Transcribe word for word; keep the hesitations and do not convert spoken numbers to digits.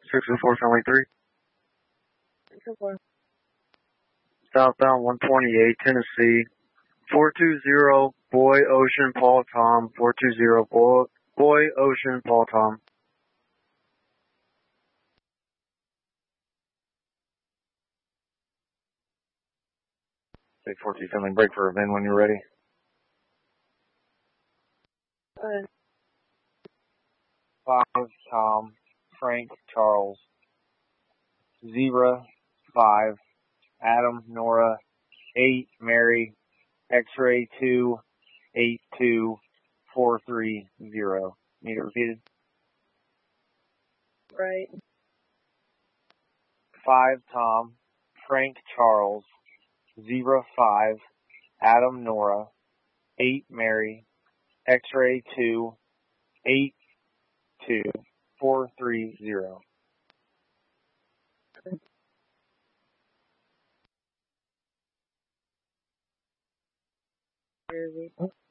six oh four, family three. six oh four. Southbound one twenty-eight, Tennessee. four two zero, Boy, Ocean, Paul, Tom. four two zero, Boy, Boy, Ocean, Paul, Tom. six four two, family, break for a V I N when you're ready. Uh, five, Tom, Frank, Charles. Zebra, five, Adam, Nora. eight, Mary. X-ray, two, eight, two, four, three, zero. Need it repeated? right. five, Tom, Frank, Charles. Zebra, five, Adam, Nora. eight, Mary. X-ray, two, eight, two, four, three, zero. Jersey.